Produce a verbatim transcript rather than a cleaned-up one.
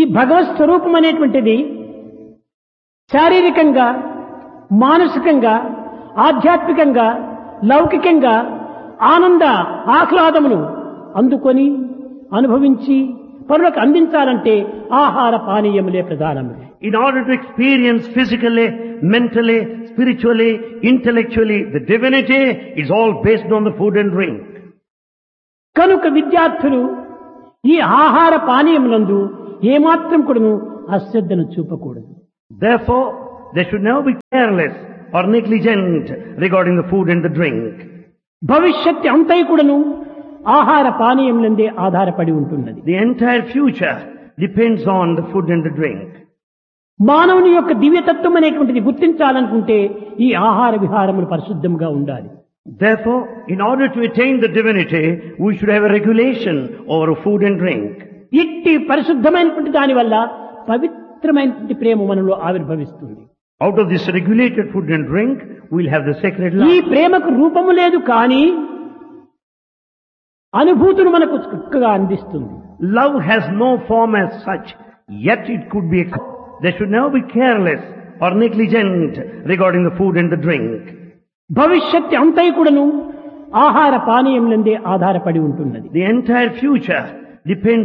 భగవత్ స్వరూపం అనేటువంటిది శారీరకంగా, మానసికంగా, ఆధ్యాత్మికంగా, లౌకికంగా ఆనంద ఆహ్లాదములు అందుకొని అనుభవించి పరులకు అందించాలంటే ఆహార పానీయములే ప్రధానము. In order to experience physically, mentally, spiritually, intellectually the divinity is all based on the food and drink. కనుక విద్యార్థులు ఈ ఆహార పానీయములందు ఏమాత్రం కూడాను అశ్రద్ధను చూపకూడదు. Therefore, they should never be careless or negligent regarding the food and the drink. భవిష్యత్తు అంతా కూడాను ఆహార పానీయములందే ఆధారపడి ఉంటున్నది. The entire future depends on the food and the drink. మానవుని యొక్క దివ్యతత్వం అనేటువంటిది గుర్తించాలనుకుంటే ఈ ఆహార విహారములు పరిశుద్ధంగా ఉండాలి. Therefore, in order to attain the divinity, we should have a regulation over food and drink. ఇట్టి పరిశుద్ధమైనటువంటి దాని వల్ల పవిత్రమైనటువంటి ప్రేమ మనలో ఆవిర్భవిస్తుంది. Out of this regulated food and drink, we'll have the sacred love. ఈ ప్రేమకు రూపము లేదు కానీ అనుభూతులు మనకు చక్కగా అందిస్తుంది. Love has no form as such, yet it could be. They should never be careless or negligent regarding the food and the drink. భవిష్యత్తు అంతా కూడాను ఆహార పానీయములందే ఆధారపడి ఉంటున్నది. The entire future depends